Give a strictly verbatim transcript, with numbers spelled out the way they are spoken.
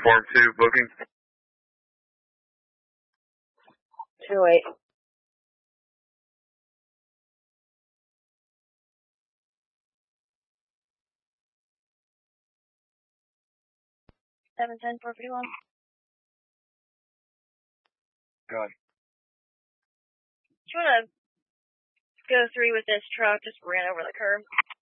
Form two booking. two eight. Seven ten four fifty one. Go ahead. Do you want to go three with this truck? Just ran over the curb.